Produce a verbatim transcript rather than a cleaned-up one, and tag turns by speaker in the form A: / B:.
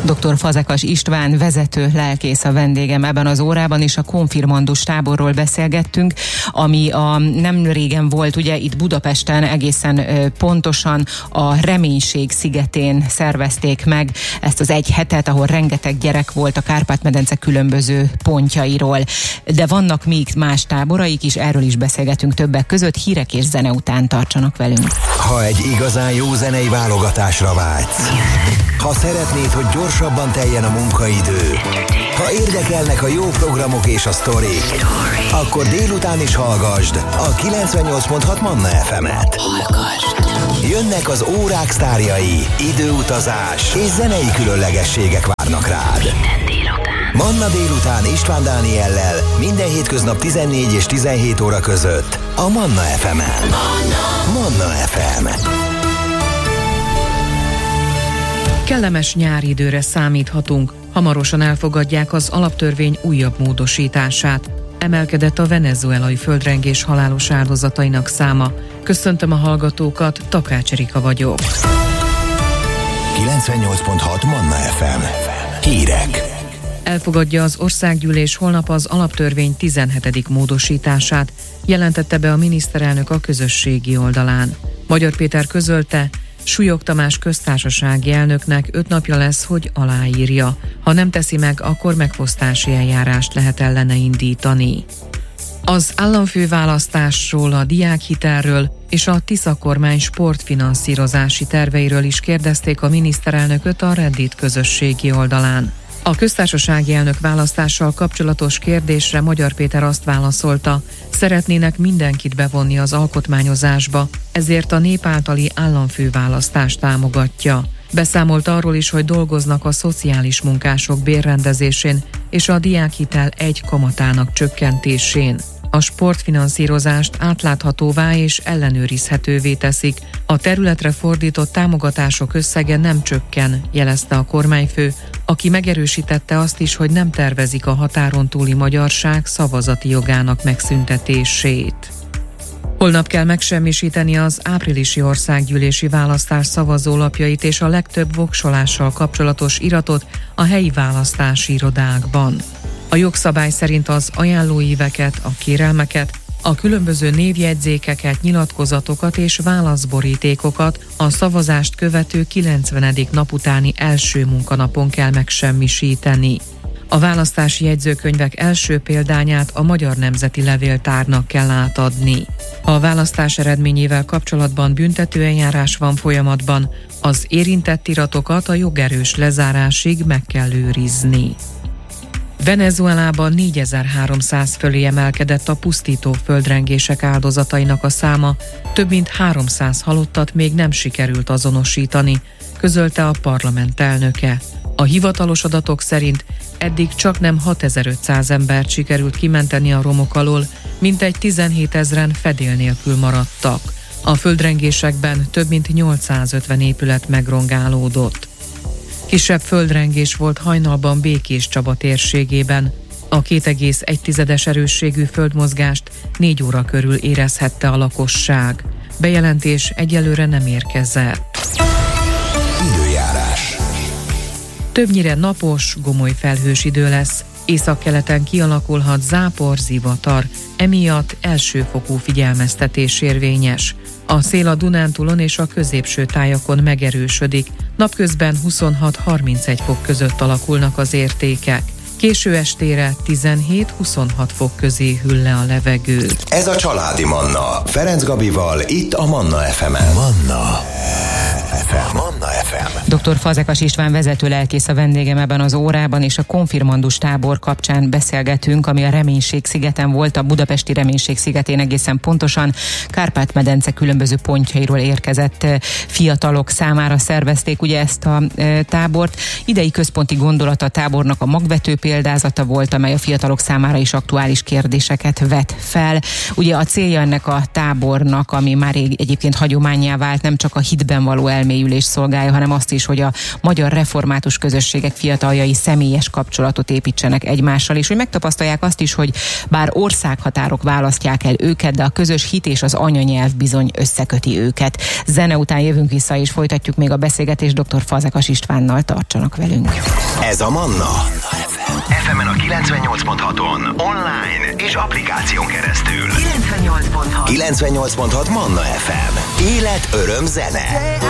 A: doktor Fazekas István vezető lelkész a vendégem ebben az órában, és a konfirmandus táborról beszélgettünk, ami a nem régen volt, ugye itt Budapesten egészen pontosan a Reménység szigetén szervezték meg ezt az egy hetet, ahol rengeteg gyerek volt a Kárpát-medence különböző pontjairól. De vannak még más táboraik is, erről is beszélgetünk többek között. Hírek és zene után tartsanak velünk.
B: Ha egy igazán jó zenei válogatásra vágysz, ha szeretnéd, hogy gyorsabban teljen a munkaidő, ha érdekelnek a jó programok és a sztorik, akkor délután is hallgasd a kilencvennyolc pont hat Manna ef emet. Jönnek az órák sztárjai, időutazás és zenei különlegességek várnak rád. Manna délután István Dániellel minden hétköznap tizennégy és tizenhét óra között a Manna ef emen. Manna ef em.
C: Kellemes nyári időre számíthatunk. Hamarosan elfogadják az alaptörvény újabb módosítását. Emelkedett a venezuelai földrengés halálos áldozatainak száma. Köszöntöm a hallgatókat, Takács Erika vagyok.
B: kilencvennyolc pont hat Manna ef em. Hírek.
C: Elfogadja az országgyűlés holnap az alaptörvény tizenhetedik módosítását, jelentette be a miniszterelnök a közösségi oldalán. Magyar Péter közölte, Súlyog Tamás köztársasági elnöknek öt napja lesz, hogy aláírja. Ha nem teszi meg, akkor megfosztási eljárást lehet ellene indítani. Az államfőválasztásról, a diákhitelről és a Tisza kormány sportfinanszírozási terveiről is kérdezték a miniszterelnököt a Reddit közösségi oldalán. A köztársasági elnök választással kapcsolatos kérdésre Magyar Péter azt válaszolta, szeretnének mindenkit bevonni az alkotmányozásba, ezért a nép általi államfőválasztást támogatja. Beszámolt arról is, hogy dolgoznak a szociális munkások bérrendezésén és a diákhitel egy kamatának csökkentésén. A sportfinanszírozást átláthatóvá és ellenőrizhetővé teszik. A területre fordított támogatások összege nem csökken, jelezte a kormányfő, aki megerősítette azt is, hogy nem tervezik a határon túli magyarság szavazati jogának megszüntetését. Holnap kell megsemmisíteni az áprilisi országgyűlési választás szavazólapjait és a legtöbb voksolással kapcsolatos iratot a helyi választási irodákban. A jogszabály szerint az ajánlóíveket, a kérelmeket, a különböző névjegyzékeket, nyilatkozatokat és válaszborítékokat a szavazást követő kilencvenedik nap utáni első munkanapon kell megsemmisíteni. A választási jegyzőkönyvek első példányát a Magyar Nemzeti Levéltárnak kell átadni. Ha a választás eredményével kapcsolatban büntetőeljárás van folyamatban, az érintett iratokat a jogerős lezárásig meg kell őrizni. Venezuelában négyezer-háromszáz fölé emelkedett a pusztító földrengések áldozatainak a száma, több mint háromszáz halottat még nem sikerült azonosítani, közölte a parlament elnöke. A hivatalos adatok szerint eddig csaknem hatezer-ötszáz embert sikerült kimenteni a romok alól, mintegy tizenhétezren fedél nélkül maradtak. A földrengésekben több mint nyolcszázötven épület megrongálódott. Kisebb földrengés volt hajnalban Békéscsaba térségében. A két egész egy tizedes erősségű földmozgást négy óra körül érezhette a lakosság. Bejelentés egyelőre nem érkezett.
B: Időjárás.
C: Többnyire napos, gomoly felhős idő lesz. Északkeleten kialakulhat zápor, zivatar, emiatt elsőfokú figyelmeztetés érvényes. A szél a Dunántúlon és a középső tájakon megerősödik, napközben huszonhat-harmincegy fok között alakulnak az értékek. Késő estére tizenhét-huszonhat fok közé hűl le a levegő.
B: Ez a Családi Manna, Ferenc Gabival, itt a Manna ef emen. Manna ef em. Manna ef em.
A: doktor Fazekas István vezető lelkész a vendégem ebben az órában, és a konfirmandus tábor kapcsán beszélgetünk, ami a Reménység szigeten volt, a budapesti Reménység szigetén egészen pontosan Kárpát-medence különböző pontjairól érkezett fiatalok számára szervezték ugye ezt a tábort. Idei központi gondolata a tábornak a magvető példázata volt, amely a fiatalok számára is aktuális kérdéseket vet fel. Ugye a célja ennek a tábornak, ami már egyébként hagyománnyá vált, nem csak a hitben való elmélyülés szolgálja, hanem hanem azt is, hogy a magyar református közösségek fiataljai személyes kapcsolatot építsenek egymással, és hogy megtapasztalják azt is, hogy bár országhatárok választják el őket, de a közös hit és az anyanyelv bizony összeköti őket. Zene után jövünk vissza, és folytatjuk még a beszélgetést dr. Fazekas Istvánnal, tartsanak velünk.
B: Ez a Manna. ef emen a kilencvennyolc pont haton, online és applikáción keresztül.
D: kilencvennyolc pont hat
B: kilencvennyolc pont hat Manna ef em. Élet, öröm, zene.